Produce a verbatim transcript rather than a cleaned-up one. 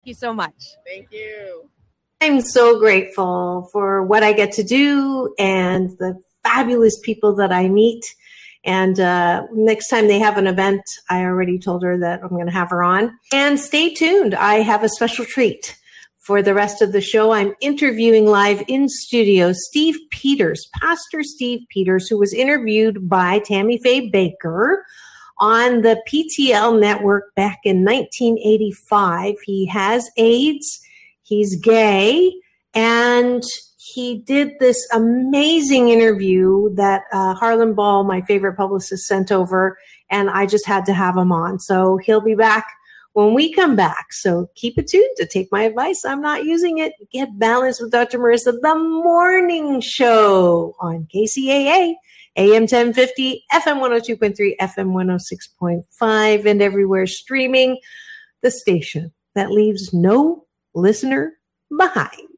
you so much. Thank you. I'm so grateful for what I get to do and the fabulous people that I meet. And uh, next time they have an event, I already told her that I'm going to have her on. And stay tuned. I have a special treat for the rest of the show. I'm interviewing live in studio Steve Peters, Pastor Steve Peters, who was interviewed by Tammy Faye Baker on the P T L network back in nineteen eighty-five. He has AIDS. He's gay, and he did this amazing interview that uh, Harlan Ball, my favorite publicist, sent over, and I just had to have him on. So he'll be back when we come back. So keep it tuned to Take My Advice. I'm not using it. Get Balanced with Doctor Marissa, the morning show on K C A A, A M ten fifty, F M one oh two point three, F M one oh six point five, and everywhere streaming, the station that leaves no listener behind.